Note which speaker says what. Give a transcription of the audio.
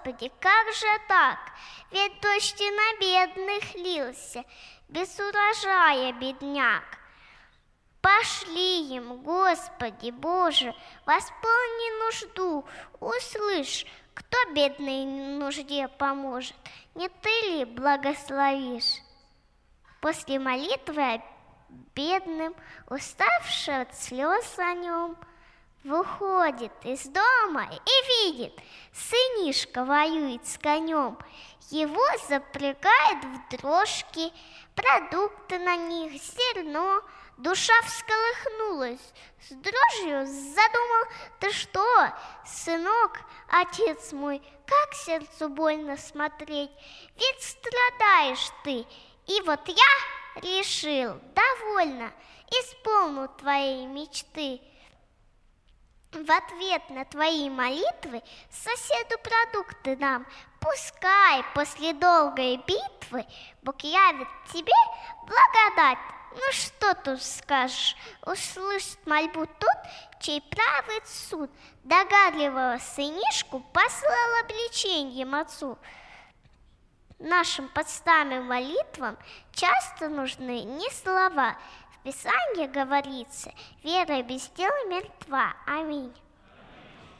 Speaker 1: Господи, как же так? Ведь дождь и на бедных лился, без урожая бедняк. Пошли им, Господи Боже, восполни нужду, услышь, кто бедной нужде поможет, не ты ли благословишь? После молитвы бедным, уставший от слез о нем, выходит из дома и видит, сынишка воюет с конем. Его запрягает в дрожки, продукты на них, зерно. Душа всколыхнулась, с дрожью задумал: ты что, сынок, отец мой, как сердцу больно смотреть, ведь страдаешь ты. И вот я решил, довольно, исполню твои мечты. В ответ на твои молитвы соседу продукты дам. Пускай после долгой битвы Бог явит тебе благодать. Ну что тут скажешь, услышит мольбу тот, чей правит суд. Догадливого сынишку послал обличением отцу. Нашим подставным молитвам часто нужны не слова. В Писании говорится: вера без дела мертва. Аминь.